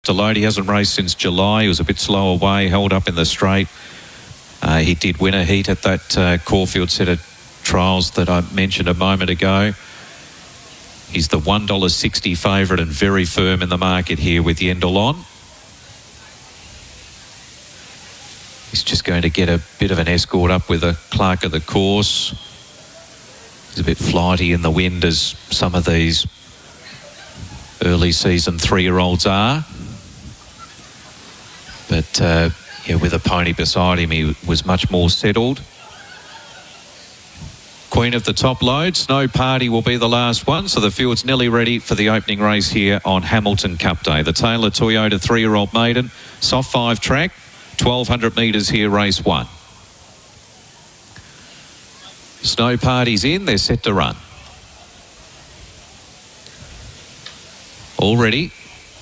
Deload. He hasn't raced since July. He was a bit slow away, held up in the straight. He did win a heat at that Caulfield set of trials that I mentioned a moment ago. He's the $1.60 favourite and very firm in the market here with Yendel on. He's just going to get a bit of an escort up with a clerk of the course. He's a bit flighty in the wind, as some of these early season 3-year-olds are. But yeah, with a pony beside him, he was much more settled. Queen of the Top Load, Snow Party will be the last one, so the field's nearly ready for the opening race here on Hamilton Cup Day. The Taylor Toyota 3-year-old maiden, soft 5 track, 1,200 metres here, race 1. Snow Party's in, they're set to run. All ready.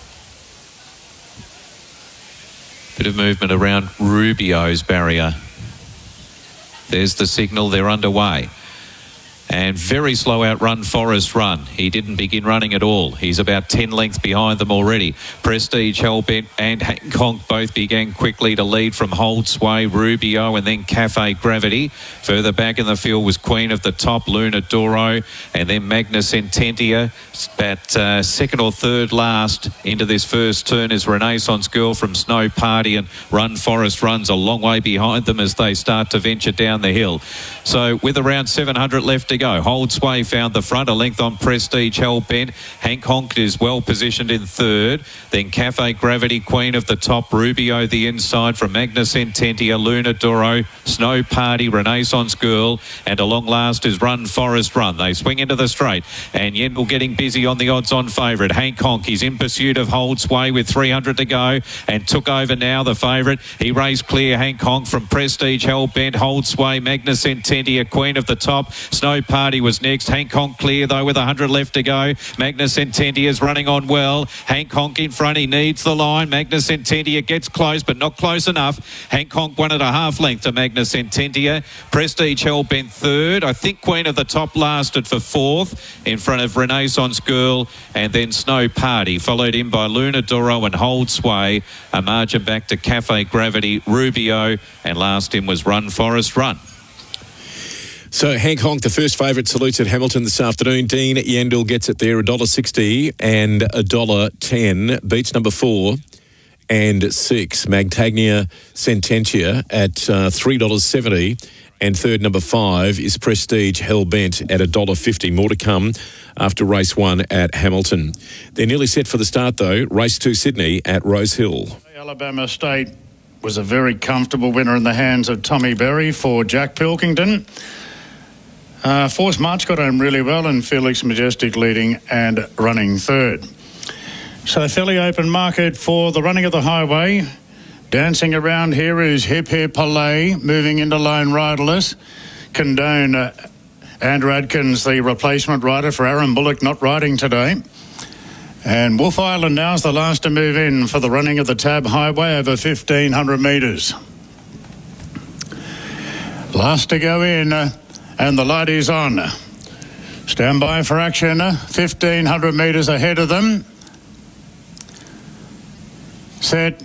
Bit of movement around Rubio's barrier. There's the signal, they're underway. And very slow out Run Forest Run. He didn't begin running at all. He's about 10 lengths behind them already. Prestige, Hellbent and Hancock both began quickly to lead from Hold Sway, Rubio and then Cafe Gravity. Further back in the field was Queen of the Top, Luna Doro, and then Magnus Intentia. About second or third last into this first turn is Renaissance Girl from Snow Party, and Run Forest Run's a long way behind them as they start to venture down the hill. So with around 700 left to go, Hold Sway found the front, a length on Prestige Hellbent. Hank Honk is well positioned in third. Then Cafe Gravity, Queen of the Top, Rubio the inside from Magnus Intentia, Luna Doro, Snow Party, Renaissance Girl, and along last is Run Forest Run. They swing into the straight, and Yendel getting busy on the odds-on favourite. Hank Honk, he's in pursuit of Hold Sway with 300 to go, and took over now the favourite. He raced clear, Hank Honk, from Prestige Hellbent, Hold Sway, Magnus Intentia, Queen of the Top, Snow Party was next. Hank Honk clear though with 100 left to go. Magnus Intentia is running on well. Hank Honk in front, he needs the line. Magnus Intentia gets close but not close enough. Hank Honk 1.5 length to Magnus Intentia. Prestige Hellbent third. I think Queen of the Top lasted for fourth in front of Renaissance Girl, and then Snow Party followed in by Luna Doro and Hold Sway. A margin back to Cafe Gravity, Rubio, and last in was Run Forest Run. So Hank Honk, the first favourite, salutes at Hamilton this afternoon. Dean Yendel gets it there, $1.60 and $1.10. Beats number 4 and 6. Magtagnia Sententia at $3.70. And third, number 5, is Prestige Hellbent at $1.50. More to come after race 1 at Hamilton. They're nearly set for the start, though. Race 2 Sydney at Rose Hill. Alabama State was a very comfortable winner in the hands of Tommy Berry for Jack Pilkington. Force March got home really well, and Felix Majestic leading and running third. So fairly open market for the running of the highway. Dancing around here is Hip Hip Palais, moving into lone riderless. Condone Andrew Adkins, the replacement rider for Aaron Bullock, not riding today. And Wolf Island now is the last to move in for the running of the Tab Highway over 1,500 metres. Last to go in, and the light is on. Stand by for action, 1,500 metres ahead of them. Set.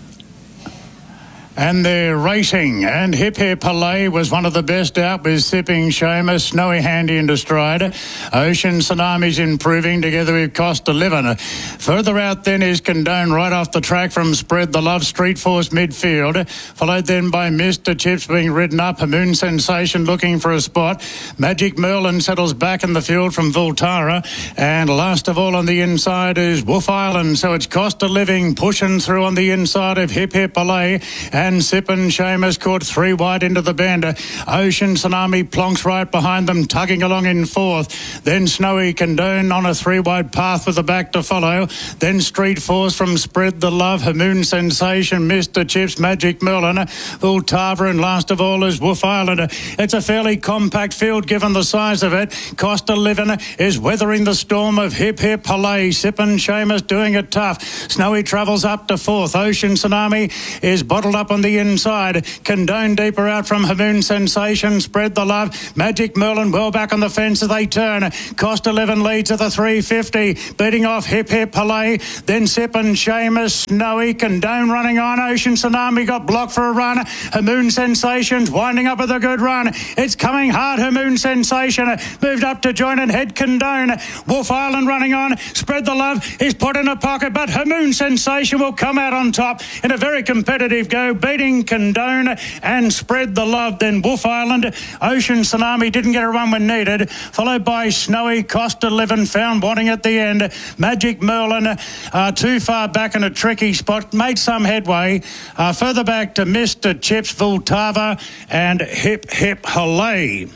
And they're racing, and Hip Hip Palais was one of the best out with Sipping Seamus, Snowy Handy into stride. Ocean Tsunami's improving together with Costa Livin. Further out then is Condone right off the track from Spread the Love, Street Force midfield, followed then by Mr. Chips being ridden up, a Moon Sensation looking for a spot. Magic Merlin settles back in the field from Voltara, and last of all on the inside is Wolf Island, so it's Costa Living pushing through on the inside of Hip Hip Palais, and Sippin' Seamus caught 3 wide into the bend. Ocean Tsunami plonks right behind them, tugging along in fourth. Then Snowy Condone on a 3 wide path with the back to follow. Then Street Force from Spread the Love, Moon Sensation, Mr. Chips, Magic Merlin, Ultava, and last of all is Wolf Island. It's a fairly compact field given the size of it. Costa Livin is weathering the storm of Hip Hip Palais. Sippin' Seamus doing it tough. Snowy travels up to fourth. Ocean Tsunami is bottled up on on the inside. Condone deeper out from Hamoon Sensation. Spread the Love. Magic Merlin well back on the fence as they turn. Cost 11 leads at the 350. Beating off Hip Hip Palais. Then Sip and Seamus. Snowy. Condone running on. Ocean Tsunami got blocked for a run. Hamoon Sensations winding up with a good run. It's coming hard. Hamoon Sensation moved up to join and head Condone. Wolf Island running on. Spread the Love is put in a pocket, but Hamoon Sensation will come out on top in a very competitive go, beating Condone and Spread the Love. Then Wolf Island. Ocean Tsunami didn't get a run when needed, followed by Snowy. Cost 11 found wanting at the end. Magic Merlin too far back in a tricky spot, made some headway. Further back to Mr. Chips, Vultava and Hip Hip Halay.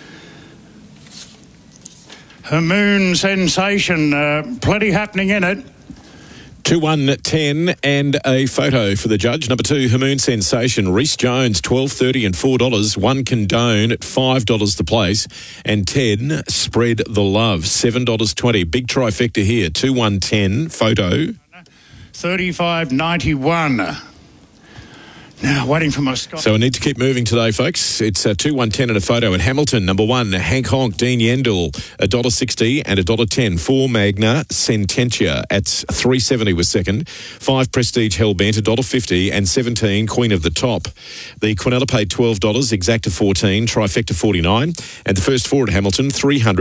Hamoon Sensation, plenty happening in it. 2-1-10 and a photo for the judge. Number 2, Hamoon Sensation. Reece Jones, $12.30 and $4. 1 Condone at $5 the place. And 10, Spread the Love, $7.20. Big trifecta here. 2-1-10 photo. 35.91. Now, waiting for my Scott. So I need to keep moving today, folks. It's 2-1-10 and a photo at Hamilton. Number 1, Hank Honk, Dean Yendall, $1.60 and $1.10. 4 Magna Sententia at $3.70 was second. 5 Prestige Hellbent, $1.50 and 17 Queen of the Top. The Quinella paid $12, Exacta 14, Trifecta 49, and the first 4 at Hamilton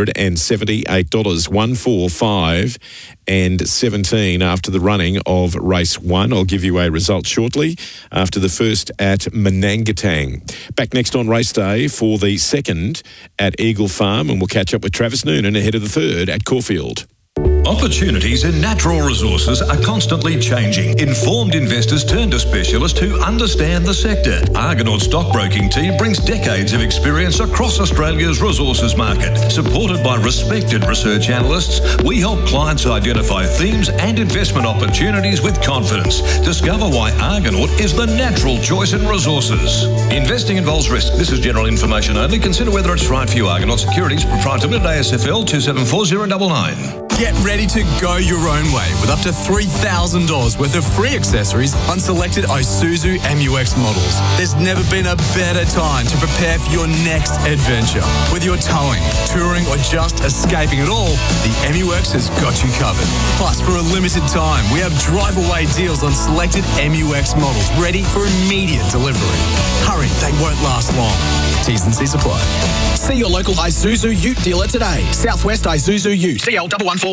$378. 1, 4, 5 and 17 after the running of race 1. I'll give you a result shortly after the first at Manangatang. Back next on race day for the second at Eagle Farm, and we'll catch up with Travis Noonan ahead of the third at Caulfield. Opportunities in natural resources are constantly changing. Informed investors turn to specialists who understand the sector. Argonaut Stockbroking Team brings decades of experience across Australia's resources market. Supported by respected research analysts, we help clients identify themes and investment opportunities with confidence. Discover why Argonaut is the natural choice in resources. Investing involves risk. This is general information only. Consider whether it's right for you. Argonaut Securities, Proprietary Limited, ASFL 274099. Get ready to go your own way with up to $3,000 worth of free accessories on selected Isuzu MU-X models. There's never been a better time to prepare for your next adventure. Whether you're towing, touring, or just escaping it all, the MU-X has got you covered. Plus, for a limited time, we have drive-away deals on selected MU-X models ready for immediate delivery. Hurry, they won't last long. T's and C's apply. See your local Isuzu Ute dealer today. Southwest Isuzu Ute. CL1141.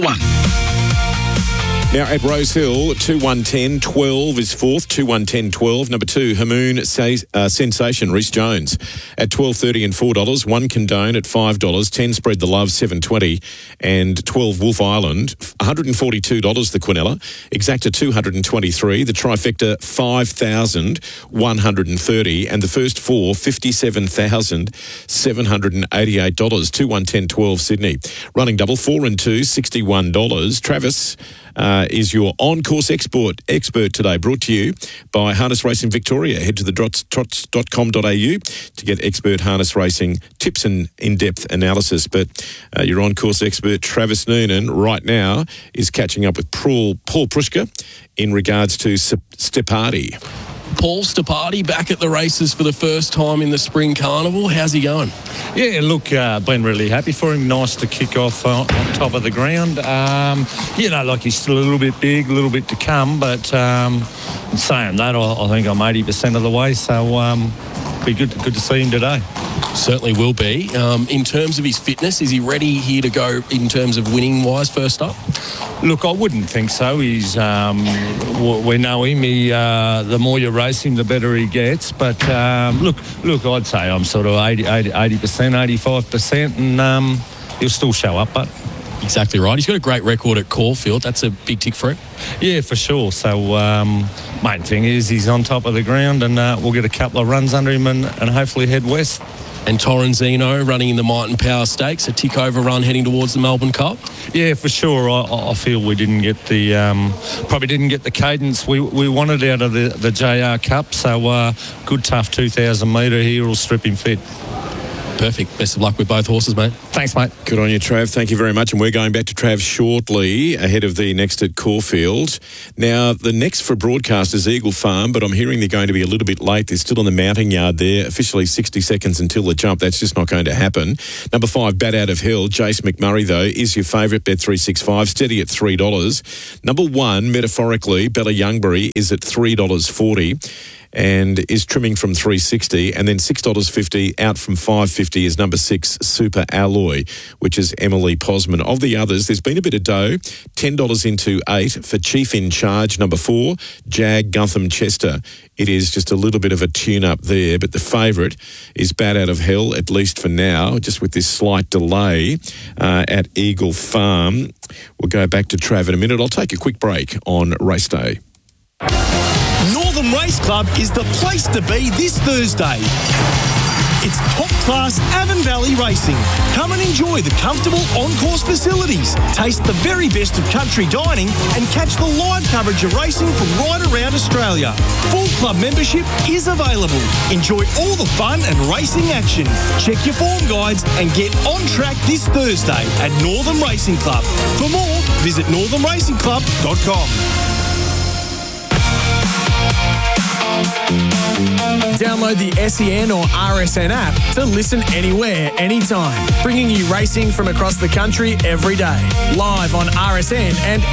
Now at Rose Hill, 2-1-10, 12 is fourth, 2-1-10, 12. Number 2, Hamoon Sensation, Reece Jones at $12.30 and $4. 1 Condone at $5. 10 Spread the Love, $7.20. And 12 Wolf Island, $142 the Quinella. Exacta $223. The Trifecta, $5,130. And the first 4, $57,788. 2-1-10, 12 Sydney. Running double 4 and 2, $61. Travis is your on-course expert today, brought to you by Harness Racing Victoria. Head to the trots.com.au to get expert harness racing tips and in-depth analysis. But your on-course expert, Travis Noonan, right now is catching up with Paul Prushka in regards to Steparty. Paul Steparty back at the races for the first time in the Spring Carnival. How's he going? Yeah, look, been really happy for him. Nice to kick off on top of the ground. Like he's still a little bit big, a little bit to come, but saying that, I think I'm 80% of the way, so be good to see him today. Certainly will be. In terms of his fitness, is he ready here to go in terms of winning-wise first up? Look, I wouldn't think so. He's, we know him. The more you race him, the better he gets. But look, I'd say I'm sort of 80%, 85%, and he'll still show up. But exactly right. He's got a great record at Caulfield. That's a big tick for him. Yeah, for sure. So main thing is he's on top of the ground, and we'll get a couple of runs under him and hopefully head west. And Torrenzino running in the Might and Power Stakes, a tick over run heading towards the Melbourne Cup. Yeah, for sure. I feel we didn't get the probably didn't get the cadence we wanted out of the JR Cup. So good tough 2,000 metre here will strip him fit. Perfect. Best of luck with both horses, mate. Thanks, mate. Good on you, Trav. Thank you very much. And we're going back to Trav shortly ahead of the next at Caulfield. Now, the next for broadcast is Eagle Farm, but I'm hearing they're going to be a little bit late. They're still in the mounting yard there. Officially 60 seconds until the jump. That's just not going to happen. Number 5, Bat Out of Hell. Jace McMurray, though, is your favourite. Bet 365, steady at $3. Number 1, metaphorically, Bella Youngbury is at $3.40. And is trimming from $3.60, and then $6.50 out from $5.50 is number 6, Super Alloy, which is Emily Posman. Of the others, there's been a bit of dough, $10 into 8 for Chief in Charge, number 4, Jag Gutham Chester. It is just a little bit of a tune-up there, but the favourite is Bat Out of Hell, at least for now, just with this slight delay at Eagle Farm. We'll go back to Trav in a minute. I'll take a quick break on race day. Northern Race Club is the place to be this Thursday. It's top-class Avon Valley racing. Come and enjoy the comfortable on-course facilities, taste the very best of country dining, and catch the live coverage of racing from right around Australia. Full club membership is available. Enjoy all the fun and racing action. Check your form guides and get on track this Thursday at Northern Racing Club. For more, visit northernracingclub.com. Download the SEN or RSN app to listen anywhere, anytime, bringing you racing from across the country every day. Live on RSN and